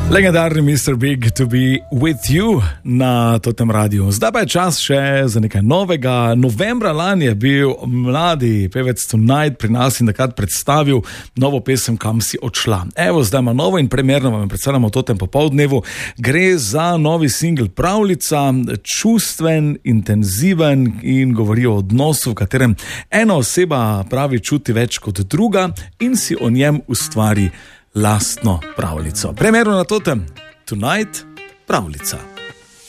Legendarni Mr. Big to be with you na Totem Radiu. Zdaj pa je čas še za nekaj novega. Novembra lani je bil mladi pevec Tonight pri nas in takrat predstavil novo pesem Kam si odšla. Evo, zdaj ima novo in premierno vam predstavljamo v Totem popoldnevu. Gre za novi singl Pravljica, čustven, intenziven in govori o odnosu, v katerem ena oseba pravi čuti več kot druga in si o njem ustvari lastno pravljico. Premierno na Totem, Tonight, Pravljica.